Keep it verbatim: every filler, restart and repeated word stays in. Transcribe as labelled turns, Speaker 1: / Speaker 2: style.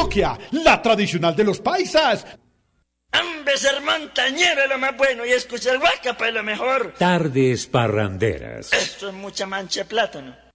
Speaker 1: Antioquia, la tradicional de los paisas.
Speaker 2: ¡Hombre, ser montañero es lo más bueno y escuchar Guacapa es lo mejor!
Speaker 3: Tardes parranderas.
Speaker 2: Esto es mucha mancha de plátano.